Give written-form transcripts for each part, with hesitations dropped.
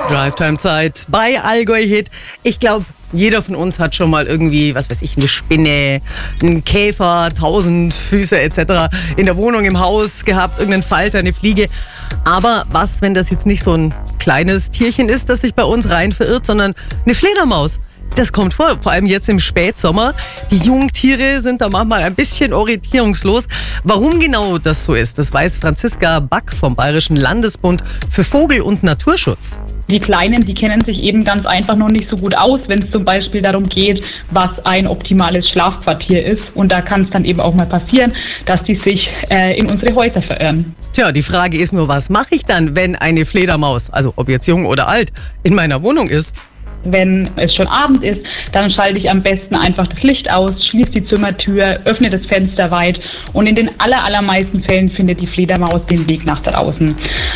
Drivetime-Zeit bei Allgäu Hit. Ich glaube, jeder von uns hat schon mal irgendwie, was weiß ich, eine Spinne, einen Käfer, Tausendfüße etc. in der Wohnung, im Haus gehabt, irgendeinen Falter, eine Fliege. Aber was, wenn das jetzt nicht so ein kleines Tierchen ist, das sich bei uns rein verirrt, sondern eine Fledermaus? Das kommt vor allem jetzt im Spätsommer. Die Jungtiere sind da manchmal ein bisschen orientierungslos. Warum genau das so ist, das weiß Franziska Back vom Bayerischen Landesbund für Vogel- und Naturschutz. Die Kleinen, die kennen sich eben ganz einfach noch nicht so gut aus, wenn es zum Beispiel darum geht, was ein optimales Schlafquartier ist. Und da kann es dann eben auch mal passieren, dass die sich in unsere Häuser verirren. Tja, die Frage ist nur, was mache ich dann, wenn eine Fledermaus, also ob jetzt jung oder alt, in meiner Wohnung ist? Wenn es schon Abend ist, dann schalte ich am besten einfach das Licht aus, schließe die Zimmertür, öffne das Fenster weit und in den allermeisten Fällen findet die Fledermaus den Weg nach draußen.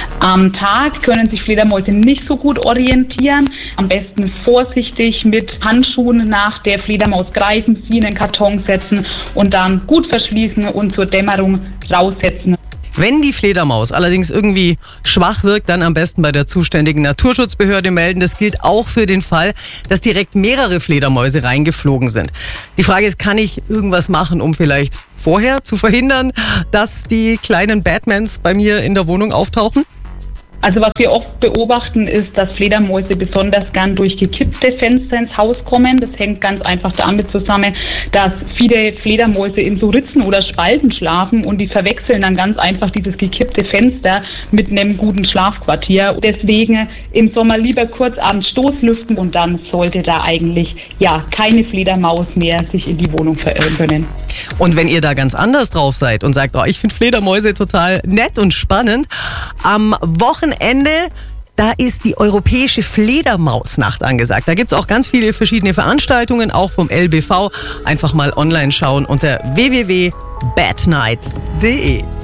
Am Tag können sich Fledermäuse nicht so gut orientieren. Am besten vorsichtig mit Handschuhen nach der Fledermaus greifen, sie in den Karton setzen und dann gut verschließen und zur Dämmerung raussetzen. Wenn die Fledermaus allerdings irgendwie schwach wirkt, dann am besten bei der zuständigen Naturschutzbehörde melden. Das gilt auch für den Fall, dass direkt mehrere Fledermäuse reingeflogen sind. Die Frage ist, kann ich irgendwas machen, um vielleicht vorher zu verhindern, dass die kleinen Batmans bei mir in der Wohnung auftauchen? Also was wir oft beobachten, ist, dass Fledermäuse besonders gern durch gekippte Fenster ins Haus kommen. Das hängt ganz einfach damit zusammen, dass viele Fledermäuse in so Ritzen oder Spalten schlafen und die verwechseln dann ganz einfach dieses gekippte Fenster mit einem guten Schlafquartier. Deswegen im Sommer lieber kurz abends Stoßlüften und dann sollte da eigentlich keine Fledermaus mehr sich in die Wohnung verirren können. Und wenn ihr da ganz anders drauf seid und sagt, ich finde Fledermäuse total nett und spannend, am Wochenende, da ist die Europäische Fledermausnacht angesagt. Da gibt es auch ganz viele verschiedene Veranstaltungen, auch vom LBV. Einfach mal online schauen unter www.batnight.de.